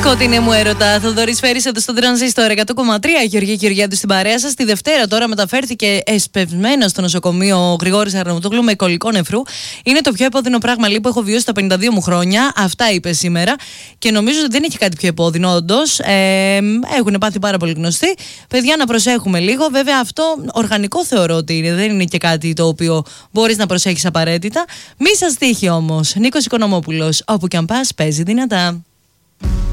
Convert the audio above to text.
Σκότεινε μου έρωτα. Θοδωρής Φέρης εδώ στον Τρανζίστορ 100,3. Γεωργία Γεωργιάδου στην παρέα σας. Τη Δευτέρα τώρα μεταφέρθηκε εσπευσμένο στο νοσοκομείο ο Γρηγόρης Αρναούτογλου με κολλικό νεφρού. Είναι το πιο επώδυνο πράγμα που έχω βιώσει στα 52 μου χρόνια. Αυτά είπε σήμερα. Και νομίζω ότι δεν έχει κάτι πιο επώδυνο, όντως. Έχουν πάθει πάρα πολύ γνωστοί. Παιδιά, να προσέχουμε λίγο. Βέβαια, αυτό οργανικό θεωρώ ότι είναι. Δεν είναι και κάτι το οποίο μπορείς να προσέχεις απαραίτητα. Μη σας τύχει όμως. Νίκος Οικονομόπουλος. Όπου κι αν πας, παίζει δυνατά.